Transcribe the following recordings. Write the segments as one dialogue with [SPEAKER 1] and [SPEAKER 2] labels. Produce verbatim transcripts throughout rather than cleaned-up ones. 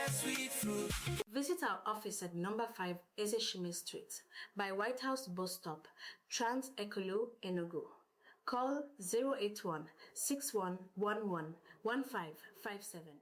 [SPEAKER 1] bear sweet fruit.
[SPEAKER 2] Visit our office at number five Ezeshime Street by White House Bus Stop, Trans Ekolo, Enugu. Call zero eight one, six one one one, one five five seven.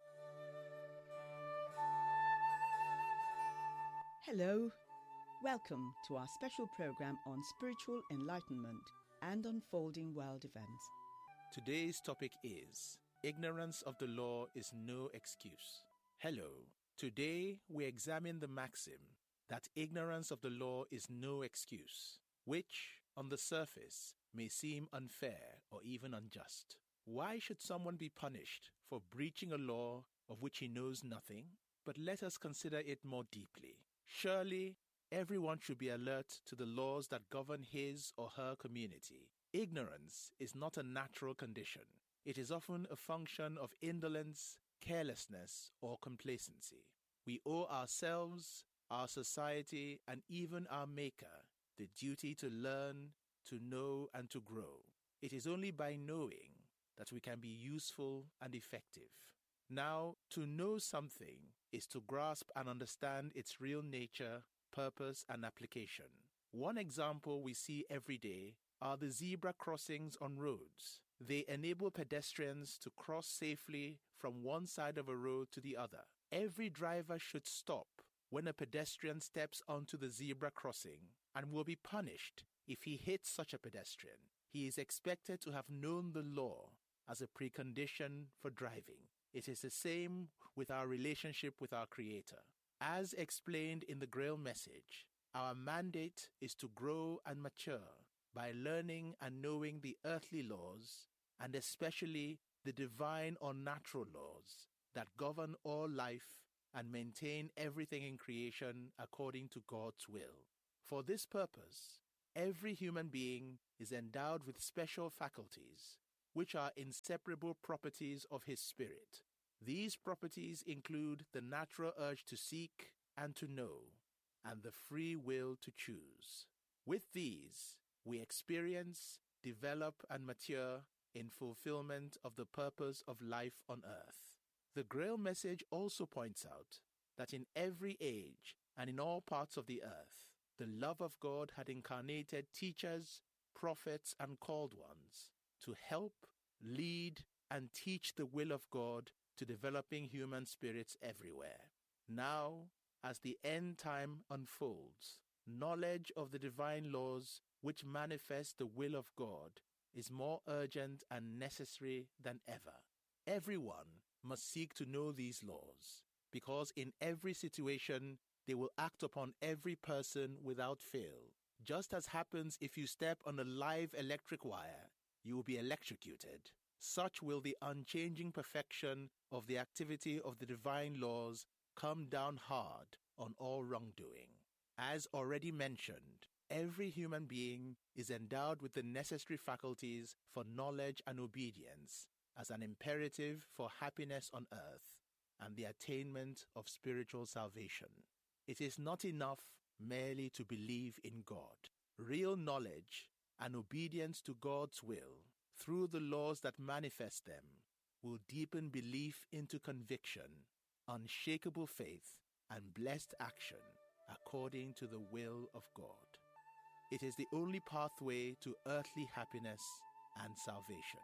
[SPEAKER 3] Hello. Welcome to our special program on spiritual enlightenment and unfolding world events.
[SPEAKER 4] Today's topic is ignorance of the law is no excuse. Hello. Today we examine the maxim that ignorance of the law is no excuse, which, on the surface, may seem unfair or even unjust. Why should someone be punished for breaching a law of which he knows nothing? But let us consider it more deeply. Surely, everyone should be alert to the laws that govern his or her community. Ignorance is not a natural condition. It is often a function of indolence, carelessness, or complacency. We owe ourselves, our society, and even our Maker the duty to learn, to know, and to grow. It is only by knowing that we can be useful and effective. Now, to know something is to grasp and understand its real nature, purpose, and application. One example we see every day are the zebra crossings on roads. They enable pedestrians to cross safely from one side of a road to the other. Every driver should stop when a pedestrian steps onto the zebra crossing and will be punished if he hits such a pedestrian. He is expected to have known the law as a precondition for driving. It is the same with our relationship with our Creator. As explained in the Grail message, our mandate is to grow and mature by learning and knowing the earthly laws, and especially the divine or natural laws that govern all life and maintain everything in creation according to God's will. For this purpose, every human being is endowed with special faculties, which are inseparable properties of his spirit. These properties include the natural urge to seek and to know, and the free will to choose. With these, we experience, develop, and mature in fulfillment of the purpose of life on earth. The Grail message also points out that in every age and in all parts of the earth, the love of God had incarnated teachers, prophets, and called ones to help, lead, and teach the will of God to developing human spirits everywhere. Now, as the end time unfolds, knowledge of the divine laws which manifest the will of God is more urgent and necessary than ever. Everyone must seek to know these laws, because in every situation they will act upon every person without fail. Just as happens if you step on a live electric wire, you will be electrocuted. Such will the unchanging perfection of the activity of the divine laws come down hard on all wrongdoing. As already mentioned, every human being is endowed with the necessary faculties for knowledge and obedience as an imperative for happiness on earth and the attainment of spiritual salvation. It is not enough merely to believe in God. Real knowledge and obedience to God's will through the laws that manifest them will deepen belief into conviction, unshakable faith, and blessed action according to the will of God. It is the only pathway to earthly happiness and salvation.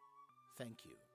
[SPEAKER 4] Thank you.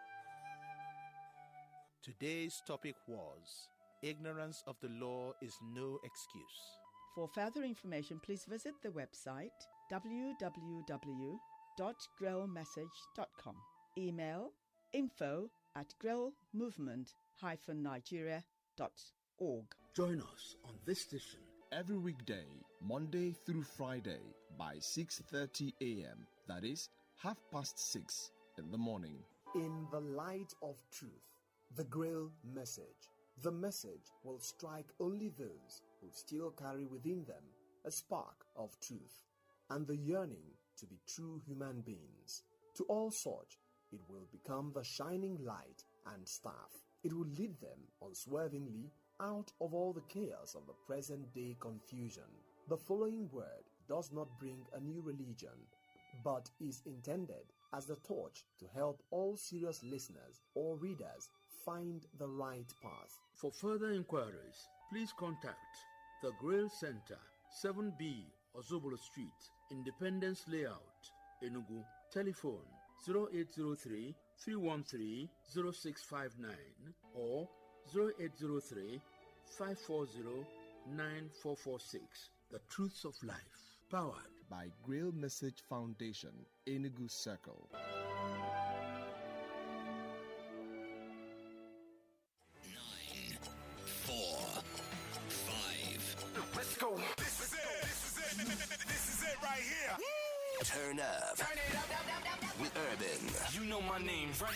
[SPEAKER 4] Today's topic was ignorance of the law is no excuse.
[SPEAKER 3] For further information, please visit the website w w w dot grail message dot com. Email info at grail movement dash nigeria dot org.
[SPEAKER 5] Join us on this station
[SPEAKER 6] every weekday, Monday through Friday by six thirty a.m. That is, half past six in the morning.
[SPEAKER 5] In the light of truth, the Grail message. The message will strike only those who still carry within them a spark of truth and the yearning to be true human beings. To all such, it will become the shining light and staff. It will lead them unswervingly out of all the chaos of the present-day confusion. The following word does not bring a new religion, but is intended as the torch to help all serious listeners or readers find the right path.
[SPEAKER 1] For further inquiries, please contact the Grail Center, seven B Ozobolo Street, Independence Layout, Enugu. Telephone zero eight zero three, three one three, zero six five nine or zero eight zero three, five four zero, nine four four six. The Truths of Life, powered
[SPEAKER 6] by Grail Message Foundation, Enugu Circle.
[SPEAKER 7] Nine, four, five.
[SPEAKER 8] Let's go. This is it. This is it. This is it right here.
[SPEAKER 7] Turn up.
[SPEAKER 8] Turn it up, up, up, up, up.
[SPEAKER 7] With Urban.
[SPEAKER 8] You know my name, right?